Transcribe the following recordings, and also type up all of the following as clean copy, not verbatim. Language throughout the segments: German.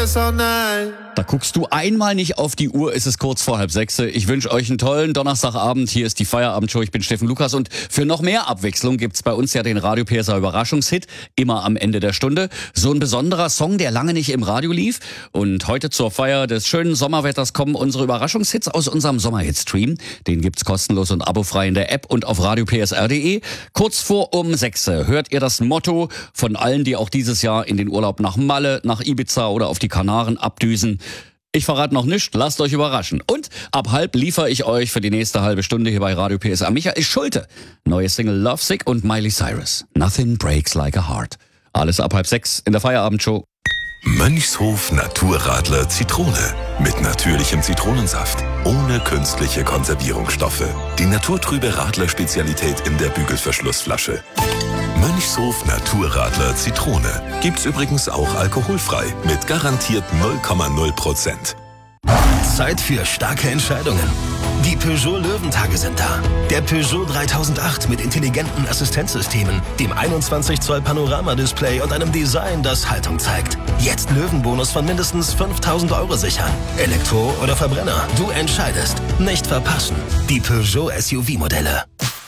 us all night. Da guckst du einmal nicht auf die Uhr, ist es kurz vor 5:30. Ich wünsche euch einen tollen Donnerstagabend. Hier ist die Feierabendshow. Ich bin Steffen Lukas und für noch mehr Abwechslung gibt's bei uns ja den Radio PSA Überraschungshit, immer am Ende der Stunde. So ein besonderer Song, der lange nicht im Radio lief. Und heute zur Feier des schönen Sommerwetters kommen unsere Überraschungshits aus unserem Sommerhit-Stream. Den gibt's kostenlos und abofrei in der App und auf radiopsr.de. Kurz vor 6 hört ihr das Motto von allen, die auch dieses Jahr in den Urlaub nach Malle, nach Ibiza oder auf die Kanaren abdüsen. Ich verrate noch nichts, lasst euch überraschen. Und ab 5 liefere ich euch für die nächste halbe Stunde hier bei Radio PSA Michael Schulte. Neue Single Lovesick und Miley Cyrus. Nothing breaks like a heart. Alles ab 5:30 in der Feierabendshow. Mönchshof Naturradler Zitrone. Mit natürlichem Zitronensaft. Ohne künstliche Konservierungsstoffe. Die naturtrübe Radler-Spezialität in der Bügelverschlussflasche. Mönchshof Naturradler Zitrone. Gibt's übrigens auch alkoholfrei. Mit garantiert 0,0%. Zeit für starke Entscheidungen. Die Peugeot Löwentage sind da. Der Peugeot 3008 mit intelligenten Assistenzsystemen, dem 21 Zoll Panoramadisplay und einem Design, das Haltung zeigt. Jetzt Löwenbonus von mindestens 5.000 € sichern. Elektro oder Verbrenner, du entscheidest. Nicht verpassen. Die Peugeot SUV-Modelle.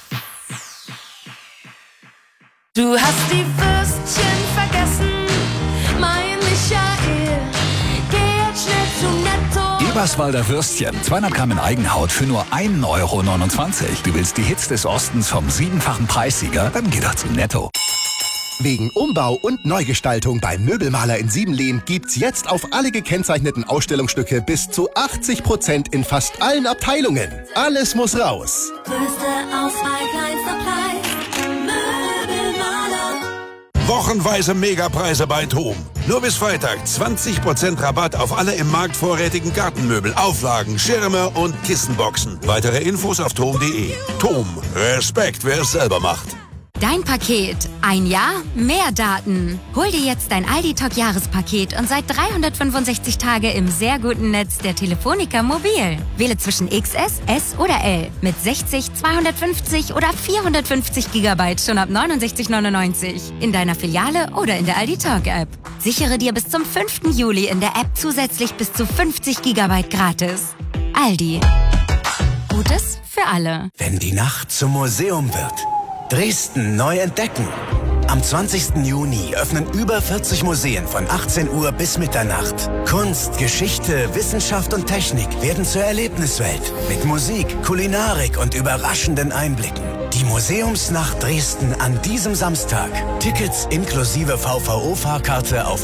Du hast die Würstchen vergessen, mein Michael. Geh jetzt schnell zu Netto. Eberswalder Würstchen, 200 Gramm in Eigenhaut für nur 1,29 €. Du willst die Hits des Ostens vom 7-fachen Preissieger? Dann geh doch zu Netto. Wegen Umbau und Neugestaltung beim Möbelmaler in Siebenlehm gibt's jetzt auf alle gekennzeichneten Ausstellungsstücke bis zu 80% in fast allen Abteilungen. Alles muss raus. Größte Auswahl, kleinster Preis. Möbelmaler. Wochenweise Megapreise bei TOM. Nur bis Freitag 20% Rabatt auf alle im Markt vorrätigen Gartenmöbel, Auflagen, Schirme und Kissenboxen. Weitere Infos auf tom.de. TOM. Respekt, wer es selber macht. Dein Paket. Ein Jahr, mehr Daten. Hol dir jetzt dein Aldi Talk Jahrespaket und seit 365 Tage im sehr guten Netz der Telefonica Mobil. Wähle zwischen XS, S oder L mit 60, 250 oder 450 GB schon ab 69,99 € in deiner Filiale oder in der Aldi Talk App. Sichere dir bis zum 5. Juli in der App zusätzlich bis zu 50 GB gratis. Aldi. Gutes für alle. Wenn die Nacht zum Museum wird. Dresden neu entdecken. Am 20. Juni öffnen über 40 Museen von 18 Uhr bis Mitternacht. Kunst, Geschichte, Wissenschaft und Technik werden zur Erlebniswelt. Mit Musik, Kulinarik und überraschenden Einblicken. Die Museumsnacht Dresden an diesem Samstag. Tickets inklusive VVO-Fahrkarte auf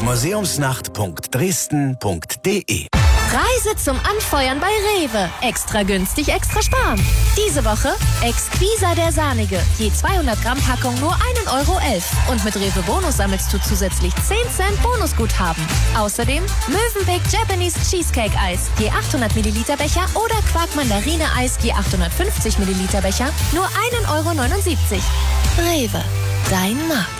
museumsnacht.dresden.de. Reise zum Anfeuern bei Rewe. Extra günstig, extra sparen. Diese Woche Exquisa der Sahnige. Je 200 Gramm Packung nur 1,11 € Und mit Rewe Bonus sammelst du zusätzlich 10 Cent Bonusguthaben. Außerdem Mövenpick Japanese Cheesecake Eis. Je 800 Milliliter Becher oder Quark Mandarine Eis. Je 850 Milliliter Becher nur 1,79 €. Rewe. Dein Markt.